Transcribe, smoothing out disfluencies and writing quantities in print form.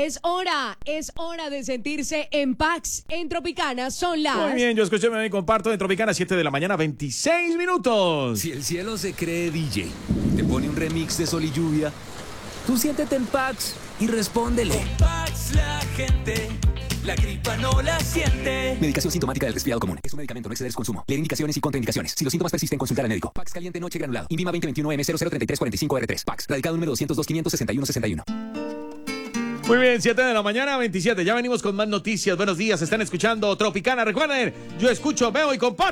Es hora de sentirse en Pax. En Tropicana son las... Muy bien, yo escuché, me comparto en Tropicana, 7 de la mañana, 26 minutos. Si el cielo se cree DJ, te pone un remix de Sol y Lluvia, tú siéntete en Pax y respóndele. Con Pax la gente, la gripa no la siente. Medicación sintomática del resfriado común. Es un medicamento, no exceder su consumo. Leer indicaciones y contraindicaciones. Si los síntomas persisten, consultar al médico. Pax caliente noche granulado. Invima 2021M003345R3. Pax. Radicado número 202-561-61. Muy bien, 7 de la mañana, 27. Ya venimos con más noticias. Buenos días, están escuchando Tropicana. Recuerden, yo escucho, veo y comparto.